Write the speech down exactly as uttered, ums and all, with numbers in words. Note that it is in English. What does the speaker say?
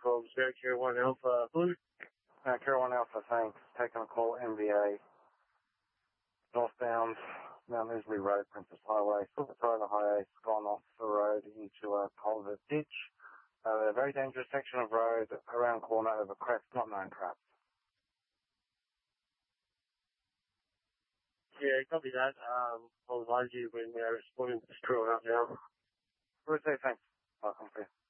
from Sierra one Alpha Blue. Uh, Carolina Alpha, thanks. Taking a call, M V A. Northbound, Mount Isley Road, Princess Highway. Silvertown Highway, gone off the road into a culvert ditch. Uh, a very dangerous section of road, around corner over crest, not known traps. Yeah, copy that. Um, I'll advise you when we're responding to this crew out now. We'll say thanks. Welcome, please.